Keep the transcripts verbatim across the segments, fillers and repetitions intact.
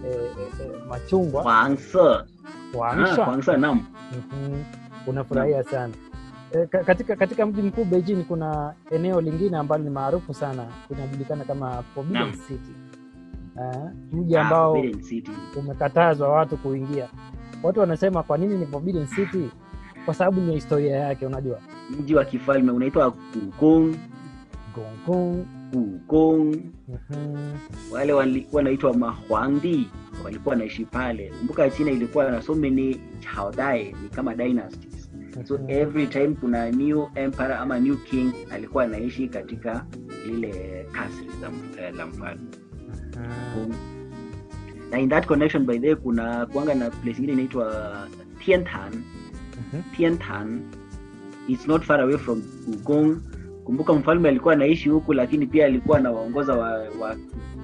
eh, eh, machungwa Huangse. Huangsha. Ah, Huangse naam. Mhm. Unafurahia sana. E, katika katika mji mkuu Beijing kuna eneo lingine ambalo ni maarufu sana, inajulikana kama Forbidden City. Uh, mji ambao ah, umekatazwa watu kuingia. Watu wanasema kwa nini ni Forbidden City? Kwa sababu ni historia yake, unajua. Mji wa kifalme unaitwa Gugong. Gongong. Gugong. Mhm. Wale walikuwa wanaitwa Mahuangdi, walikuwa wanaishi pale. Kumbuka China ilikuwa na so many chaodai, ni kama dynasties. So every time kuna new emperor ama new king alikuwa anaishi katika ile castle la mfalme. Uh-huh. Na in that connection by the way kuna kuanga na place nyingine inaitwa Tiantan. Uh-huh. Tiantan it's not far away from Gugong. Kumbuka mfalme alikuwa anaishi huku, lakini pia alikuwa anawaongoza wa, wa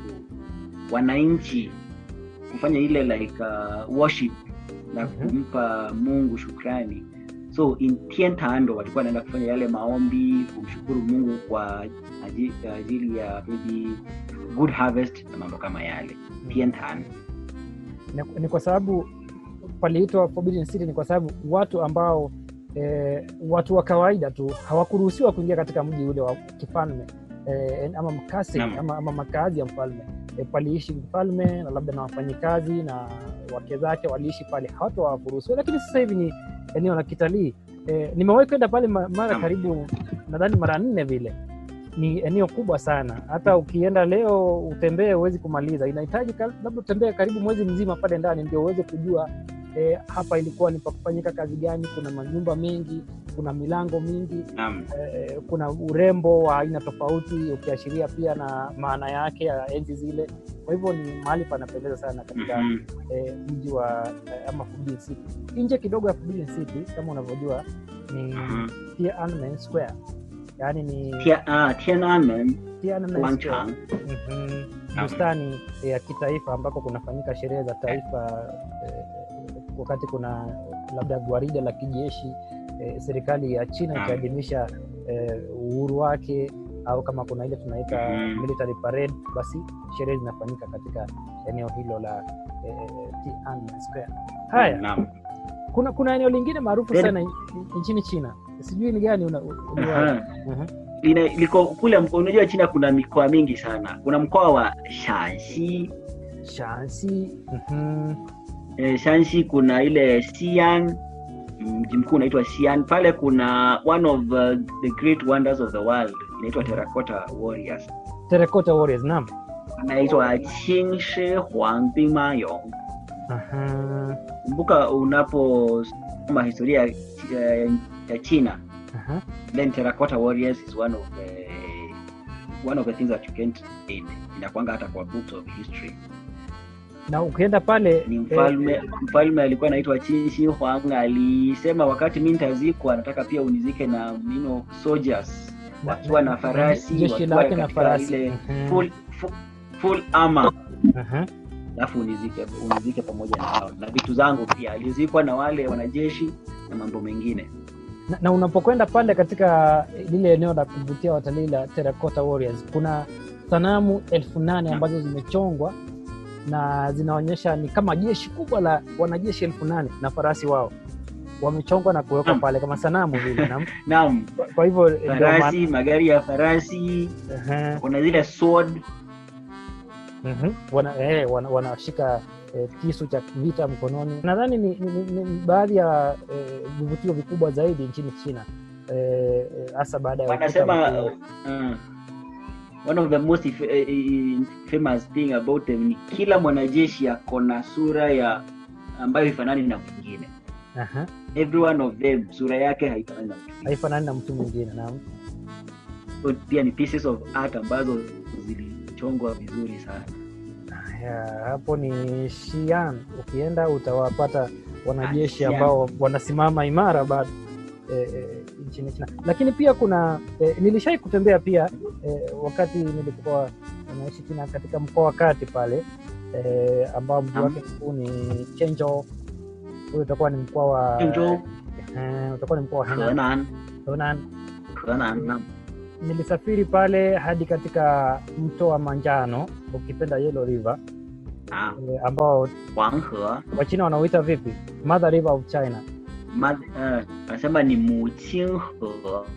wananchi kufanya ile like uh, worship na kumpa Mungu shukrani. So in Tiantan ndo walikuwa wanaenda kufanya yale maombi kumshukuru Mungu kwa ajili, ajili ya maybe good harvest na mambo kama yale. Tiantan ni, ni kwa sababu paliitwa Forbidden City ni kwa sababu watu ambao eh, watu wa kawaida tu hawakuruhusiwa kuingia katika mji ule wa kifalme eh, ama mkasi ama, ama makazi ya mfalme. E, paliishi mfalme na labda na wafanyikazi na wake zake waliishi pale, hawatu hawakuruhusiwa. Lakini sasa hivi ni eneo la kitalii. E, nimewahi kwenda pale mara karibu nadhani mara nne vile. Ni eneo kubwa sana, hata ukienda leo utembee huwezi kumaliza. Inahitaji labda utembee karibu mwezi mzima pale ndani ndio uweze kujua e, hapa ilikuwa ni pa kufanyika kazi gani. Kuna manyumba mengi, kuna milango mingi, e, kuna urembo wa aina tofauti ukiashiria pia na maana yake ya enzi zile. Kwa hivyo ni mahali panapendeza sana katika mm-hmm. e, mji wa e, ama Forbidden City. Nje kidogo ya Forbidden City kama unavyojua ni mm-hmm. Tiananmen Square. Yaani ni Tia, ah, Tiananmen Quanchang. Mhm. Bustani ya kitaifa ambako kunafanyika sherehe za taifa eh, wakati kuna labda gwaride la kijeshi eh, serikali ya China ikiadhimisha eh, uhuru wake, au kama kuna ile tunaita mm-hmm. military parade, basi sherehe zinafanyika katika eneo hilo la eh, Tiananmen Square. Haya. Mm-hmm. Kuna kuna eneo lingine maarufu sana nchini China. Sijui ni gani una, una uh-huh. Ina liko kule, unajua China kuna mikoa mingi sana. Kuna mkoa wa Shanxi. Shanxi. Mhm. Eh, Shanxi kuna ile Xi'an, mji mkuu unaitwa Xi'an. Pale kuna one of uh, the great wonders of the world inaitwa Terracotta Warriors. Terracotta Warriors, naam. Inaitwa Qingshi Huangbingmayong. Aha. Kumbuka unapo soma historia ya, ya China, uh-huh. then Terracotta Warriors is one of the one of the things that you can't read. Inakuanga hata kwa books of history. Na ukienda pale ni mfalme eh, mfalme alikuwa anaitwa Qin Shi Huang. Alisema wakati mimi nitazikwa nataka pia unizike na you know soldiers wakiwa na farasi, wakiwa na farasi ile uh-huh. full, full full armor. Aha. Alafu unizike unizike pamoja na hao na vitu zangu pia. Alizikwa na wale wanajeshi na mambo mengine. Na, na unapokwenda pale katika lile eneo la kuvutia watalii la Terracotta Warriors, kuna sanamu elfu nane ambazo zimechongwa na zinaonyesha ni kama jeshi kubwa la wanajeshi elfu nane na farasi wao wamechongwa na kuwekwa pale kama sanamu vile. Naam. Naam. Kwa hivyo farasi, magari ya farasi, uh-huh. kuna zile sword. Mhm. Wana eh wanashika eh, kisu cha vita mkononi. Nadhani ni, ni, ni, ni baadhi ya eh, vivutio vikubwa zaidi nchini China. Eh hasa baada ya wanasema uh, one of the most if, uh, famous thing about them ni kila mwanajeshi ako na sura ya ambayo ifanani na mwingine. Aha. Every one of them sura yake haifanani na mtu. Haifanani na mtu mwingine, naam. So pia ni pieces of art ambazo zilichongwa vizuri sana. Ya, hapo ni Xi'an. Ukienda utawapata wanajeshi ambao wanasimama imara bado eh, eh, nchini China. Lakini pia kuna eh, nilishai kutembea pia eh, wakati nilikuwa naishi China katika mkoa wa kati pale eh, ambao mji wake mkuu ni Chenzhou. Huo utakuwa ni mkoa wa Chenzhou. Eh, utakuwa ni mkoa wa Henan. Henan. Henan. Nilisafiri pale hadi katika mto wa Manjano, ukipenda Yellow River. Ah, e, ambao Huanghe. Wachina wanauita vipi? Mother River of China. Ma, uh, anasema ni Muqinghe.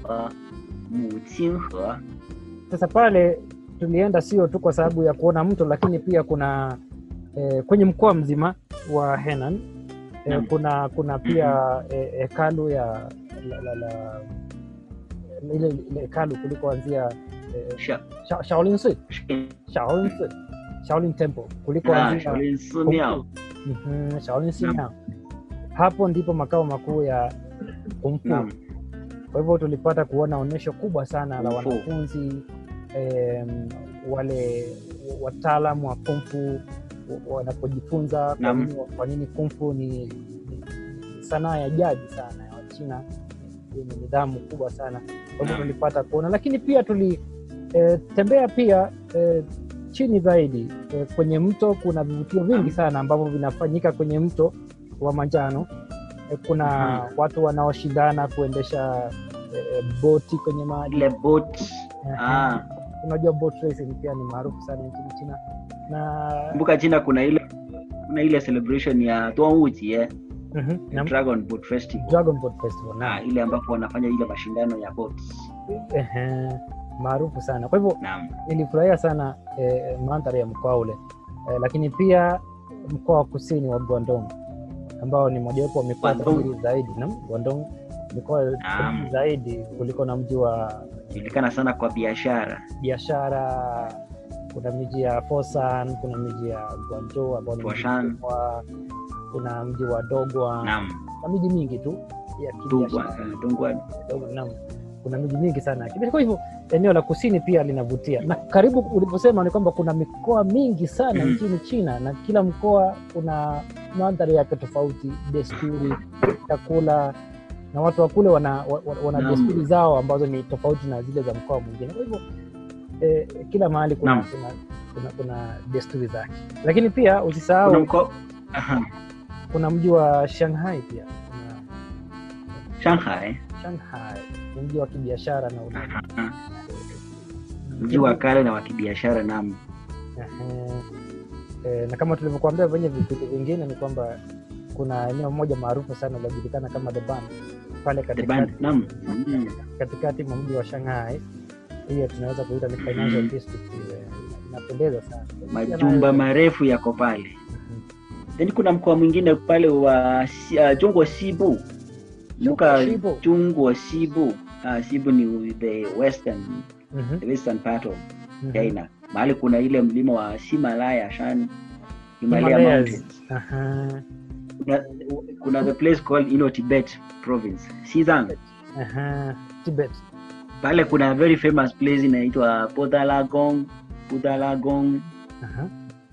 Muqinghe. Sasa pale tulienda sio tu kwa sababu ya kuona mto, lakini pia kuna e, kwenye mkoa mzima wa Henan e, Naam. kuna kuna pia hekalu e, ya la, la, la, ile ile hekalu kulikoanzia e, Sha- Sha- Shaolin Sui, Shi- Shaolin Sui, Shaolin Temple ah, kulikoanzia Shaolin Simiao. Mhm, Shaolin Simiao. Naam. Hapo ndipo makao makuu ya Kung Fu. Naam. Kwa hivyo tulipata kuona onyesho kubwa sana la Kung Fu. wanafunzi em, wale wataalamu wa Kung Fu wanapojifunza kwa Naam. nini, kwa nini Kung Fu ni, ni, ni sanaa ya jadi sana ya Wachina, yenye nidhamu kubwa sana. Kwa hivyo Naam. tulipata kuona, lakini pia tulitembea e, pia e, chini zaidi e, kwenye mto. Kuna vivutio vingi Naam. sana ambavyo vinafanyika kwenye mto wa Manjano. E, kuna Aha. watu wanaoshindana kuendesha e, boti kwenye maji. Ile boat. Ah, Unajua boat racing pia ni maarufu sana nchini China, na kumbuka China kuna ile kuna ile celebration ya Tuanwuji eh, Mhm, na Dragon Boat Festival. Dragon Boat Festival na Ah, ile ambapo wanafanya ile mashindano ya boats. ehe, maarufu sana. Kwa hivyo Naam. nilifurahia sana eh, mandhari ya mkoa ule eh, lakini pia mkoa wa kusini wa Guangdong ambao ni mojawapo wa mikoa Guangdong. tajiri zaidi. Naam, Guangdong mikoa Naam. tajiri zaidi kuliko na mji wa Julikana sana kwa biashara. biashara. Kuna miji ya Foshan, kuna miji ya Guangzhou ambao ni mji Foshan. mkubwa, kuna mji wa Dongguan Naam. na miji mingi tu ya Dongguan, kibiashara. eh, Dongguan. Dogo, naam. Kuna miji mingi sana. Kwa hivyo eneo la kusini pia linavutia, na karibu uliposema ni kwamba kuna mikoa mingi sana Mm. nchini China, na kila mkoa una mandhari yake tofauti, desturi, chakula, na watu wa kule wana, wana, wana Naam. desturi zao ambazo ni tofauti na zile za mkoa mwingine. Kwa hivyo eh, kila mahali kuna, Naam. kuna, kuna, kuna desturi zake, lakini pia Kuna usisahau mko Aha. kuna mji wa Shanghai pia. Kuna Shanghai. Shanghai ni mji wa kibiashara na ule Aha. Mji wa kale na wa kibiashara. Naam. Ehe. Eh, na kama tulivyokuambia kwenye vipindi vingine ni kwamba kuna eneo moja maarufu sana linajulikana kama The Bund pale The katikati, band. Naam. Mm. katikati mwa mji wa Shanghai. Hiyo tunaweza kuita ni financial Mm. district ile. Inapendeza sana. Majumba marefu yako pale. Then kuna mkoa mwingine pale wa uh, Jungwo Sibu. Kumbuka Sibu. Jungwo Sibu. Uh, Sibu ni the western Mhm. the western part of Mhm. China. Mahali kuna ile mlima wa Himalaya Shan Himalaya Himalayas. Mountains. Aha. Kuna, kuna the place called Ino Tibet province. Xizang. Aha. Tibet. Pale kuna a very famous place inaitwa Podalagong. Podalagong. Aha.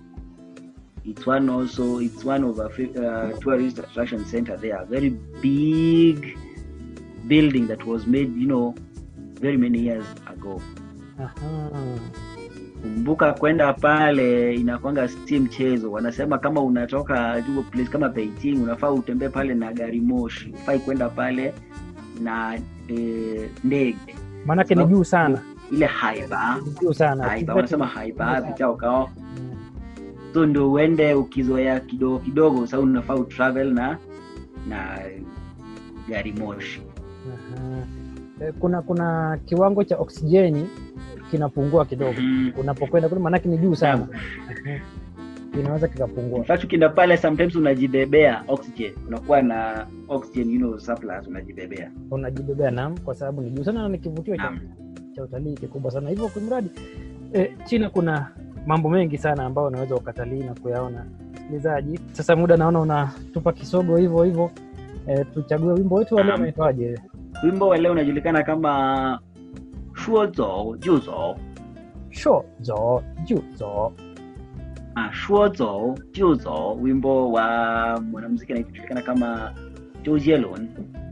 It's one also it's one of a uh, tourist attraction center there. A very big building that was made, you know, very many years ago. Aha. Kumbuka kwenda pale inakwanga si mchezo. Wanasema kama unatoka juu place kama Beijing unafaa utembee pale na gari moshi. Ufai kwenda pale na eh, ndege. Maanake ni juu sana. Ile haiba. Ni juu sana. Haiba Tibet- wanasema haiba vichao kao. Mm. So ndio uende ukizoea kidogo kidogo, sasa unafaa utravel na na gari moshi. Aha. Eh, kuna kuna kiwango cha oksijeni kinapungua kidogo Mm. unapokwenda kule, maanake ni juu sana. Aha. Inaweza kikapungua. In fact ukienda pale sometimes unajibebea oxygen, unakuwa na oxygen, you know, surplus unajibebea. Unajibebea, naam, kwa sababu ni juu sana na ni kivutio cha, Naam. cha utalii kikubwa sana. Hivyo kwa mradi eh, China kuna mambo mengi sana ambayo unaweza ukatalii na kuyaona. Msikilizaji, sasa muda naona unatupa kisogo hivyo hivyo. Eh, tuchague wimbo wetu wa leo, Naam. unaitwaje? Wimbo wa leo unajulikana kama Shuo Zou Jiu Zou. Shuo Zou Jiu Zou. Ah, Shuo Zou Jiu Zou, wimbo wa mwanamuziki anayejulikana kama Zhou Jielun.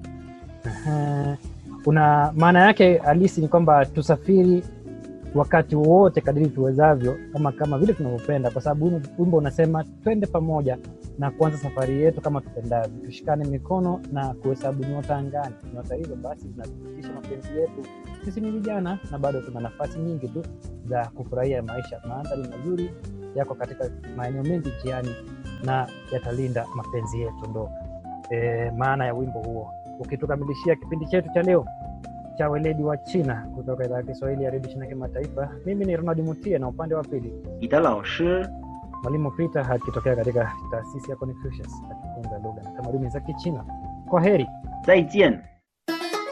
Aha. Una maana yake halisi ni kwamba tusafiri wakati wote kadiri tuwezavyo, kama kama vile tunavyopenda, kwa sababu wimbo unasema twende pamoja na kuanza safari yetu kama tupendavyo, tushikane mikono na kuhesabu nyota angani. Nyota hizo basi zinathibitisha mapenzi yetu. Sisi ni vijana na bado tuna nafasi nyingi tu za kufurahia maisha, mandhari mazuri yako katika maeneo mengi njiani na yatalinda mapenzi yetu. Ndo e, maana ya wimbo huo. Ukitukamilishia kipindi chetu cha leo cha weledi wa China kutoka idhaa ya Kiswahili ya redio China Kimataifa, mimi ni Ronald Mutie, na upande wa pili 你的老师 mwalimu Peter akitokea katika taasisi ya Confucius akifunza lugha na tamaduni za Kichina. Kwa heri. 再见。